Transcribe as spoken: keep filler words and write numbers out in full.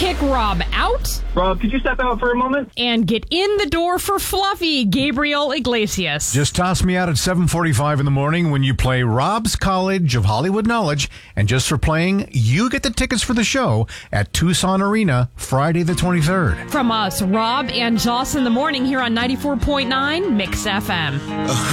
kick Rob out. Rob, could you step out for a moment? And get in the door for Fluffy, Gabriel Iglesias. Just toss me out at seven forty-five in the morning when you play Rob's College of Hollywood Knowledge. And just for playing, you get the tickets for the show at Tucson Arena, Friday the twenty-third. From us, Rob and Joss in the morning here on ninety-four point nine Mix F M.